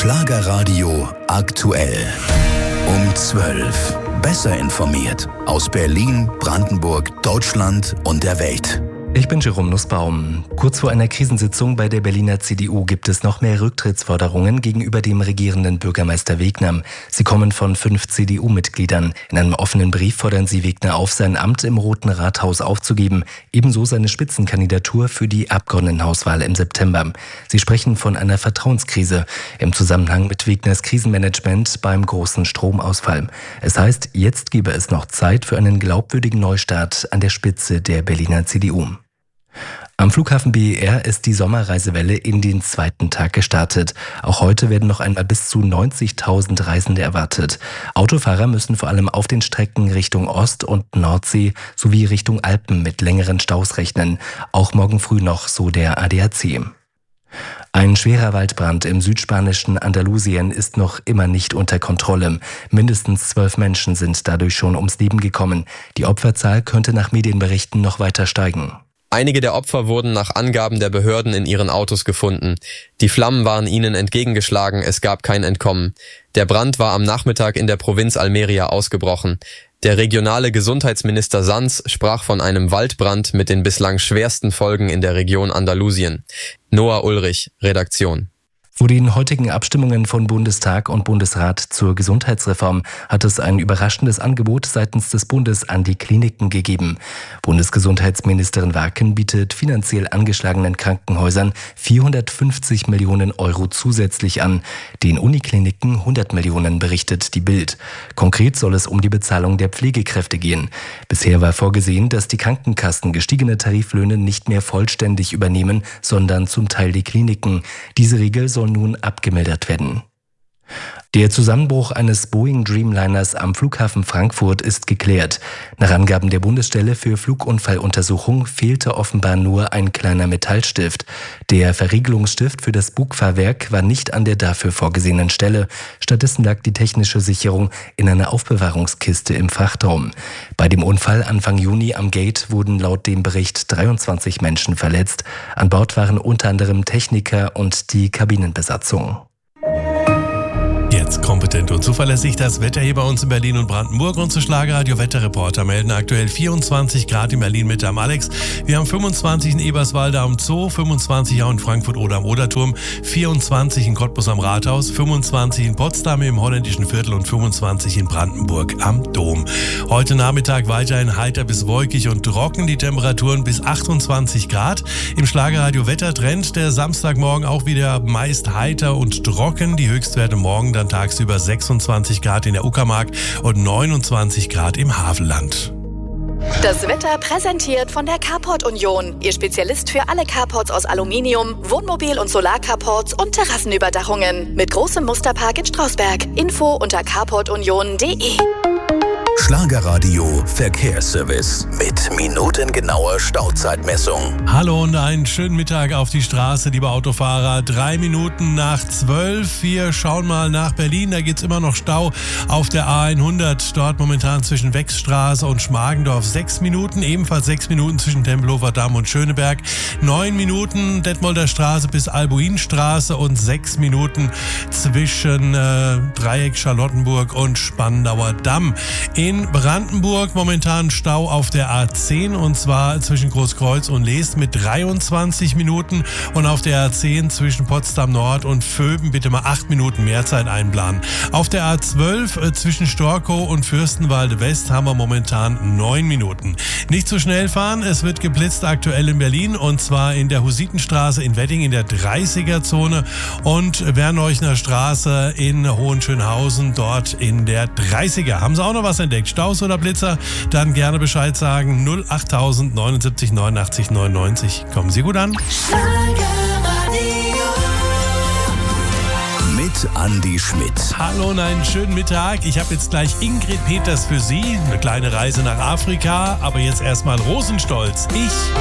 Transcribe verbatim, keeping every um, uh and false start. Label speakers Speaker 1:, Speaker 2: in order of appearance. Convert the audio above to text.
Speaker 1: Schlagerradio aktuell. Um zwölf. Besser informiert aus Berlin, Brandenburg, Deutschland und der Welt.
Speaker 2: Ich bin Jerome Nussbaum. Kurz vor einer Krisensitzung bei der Berliner C D U gibt es noch mehr Rücktrittsforderungen gegenüber dem regierenden Bürgermeister Wegner. Sie kommen von fünf C D U-Mitgliedern. In einem offenen Brief fordern sie Wegner auf, sein Amt im Roten Rathaus aufzugeben, ebenso seine Spitzenkandidatur für die Abgeordnetenhauswahl im September. Sie sprechen von einer Vertrauenskrise im Zusammenhang mit Wegners Krisenmanagement beim großen Stromausfall. Es heißt, jetzt gebe es noch Zeit für einen glaubwürdigen Neustart an der Spitze der Berliner C D U. Am Flughafen B E R ist die Sommerreisewelle in den zweiten Tag gestartet. Auch heute werden noch einmal bis zu neunzigtausend Reisende erwartet. Autofahrer müssen vor allem auf den Strecken Richtung Ost- und Nordsee sowie Richtung Alpen mit längeren Staus rechnen. Auch morgen früh noch, so der A D A C. Ein schwerer Waldbrand im südspanischen Andalusien ist noch immer nicht unter Kontrolle. Mindestens zwölf Menschen sind dadurch schon ums Leben gekommen. Die Opferzahl könnte nach Medienberichten noch weiter steigen.
Speaker 3: Einige der Opfer wurden nach Angaben der Behörden in ihren Autos gefunden. Die Flammen waren ihnen entgegengeschlagen, es gab kein Entkommen. Der Brand war am Nachmittag in der Provinz Almeria ausgebrochen. Der regionale Gesundheitsminister Sanz sprach von einem Waldbrand mit den bislang schwersten Folgen in der Region Andalusien. Noah Ulrich, Redaktion.
Speaker 2: Vor den heutigen Abstimmungen von Bundestag und Bundesrat zur Gesundheitsreform hat es ein überraschendes Angebot seitens des Bundes an die Kliniken gegeben. Bundesgesundheitsministerin Warken bietet finanziell angeschlagenen Krankenhäusern vierhundertfünfzig Millionen Euro zusätzlich an. Den Unikliniken hundert Millionen, berichtet die Bild. Konkret soll es um die Bezahlung der Pflegekräfte gehen. Bisher war vorgesehen, dass die Krankenkassen gestiegene Tariflöhne nicht mehr vollständig übernehmen, sondern zum Teil die Kliniken. Diese Regel soll nun abgemildert werden. Der Zusammenbruch eines Boeing Dreamliners am Flughafen Frankfurt ist geklärt. Nach Angaben der Bundesstelle für Flugunfalluntersuchung fehlte offenbar nur ein kleiner Metallstift. Der Verriegelungsstift für das Bugfahrwerk war nicht an der dafür vorgesehenen Stelle. Stattdessen lag die technische Sicherung in einer Aufbewahrungskiste im Frachtraum. Bei dem Unfall Anfang Juni am Gate wurden laut dem Bericht dreiundzwanzig Menschen verletzt. An Bord waren unter anderem Techniker und die Kabinenbesatzung.
Speaker 4: Jetzt kompetent und zuverlässig das Wetter hier bei uns in Berlin und Brandenburg. Unsere Schlagerradio Wetterreporter melden aktuell vierundzwanzig Grad in Berlin mit am Alex. Wir haben fünfundzwanzig in Eberswalde am Zoo, fünfundzwanzig auch in Frankfurt oder am Oderturm, vierundzwanzig in Cottbus am Rathaus, fünfundzwanzig in Potsdam im holländischen Viertel und fünfundzwanzig in Brandenburg am Dom. Heute Nachmittag weiterhin heiter bis wolkig und trocken, die Temperaturen bis achtundzwanzig Grad. Im Schlagerradio Wettertrend der Samstagmorgen auch wieder meist heiter und trocken. Die Höchstwerte morgen dann tagsüber sechsundzwanzig Grad in der Uckermark und neunundzwanzig Grad im Havelland.
Speaker 5: Das Wetter präsentiert von der Carport Union. Ihr Spezialist für alle Carports aus Aluminium, Wohnmobil- und Solarcarports und Terrassenüberdachungen. Mit großem Musterpark in Strausberg. Info unter carport union punkt de.
Speaker 1: Schlagerradio Verkehrsservice mit minutengenauer Stauzeitmessung.
Speaker 4: Hallo und einen schönen Mittag auf die Straße, liebe Autofahrer. Drei Minuten nach zwölf. Wir schauen mal nach Berlin. Da geht's immer noch Stau auf der A hundert. Dort momentan zwischen Wechsstraße und Schmargendorf sechs Minuten. Ebenfalls sechs Minuten zwischen Tempelhofer Damm und Schöneberg. Neun Minuten Detmolder Straße bis Albuinstraße und sechs Minuten zwischen äh, Dreieck Charlottenburg und Spandauer Damm. In Brandenburg momentan Stau auf der A zehn und zwar zwischen Großkreuz und Leest mit dreiundzwanzig Minuten und auf der A zehn zwischen Potsdam Nord und Vöben bitte mal acht Minuten mehr Zeit einplanen. Auf der A zwölf äh, zwischen Storkow und Fürstenwalde West haben wir momentan neun Minuten. Nicht zu schnell fahren, es wird geblitzt aktuell in Berlin und zwar in der Husitenstraße in Wedding in der dreißiger-Zone und Werneuchner Straße in Hohenschönhausen dort in der dreißiger. Haben Sie auch noch was entdeckt? Staus oder Blitzer? Dann gerne Bescheid sagen. null achttausend neunundsiebzig neunundachtzig neunundneunzig. Kommen Sie gut an.
Speaker 1: Mit Andi Schmidt.
Speaker 4: Hallo und einen schönen Mittag. Ich habe jetzt gleich Ingrid Peters für Sie. Eine kleine Reise nach Afrika. Aber jetzt erstmal Rosenstolz. Ich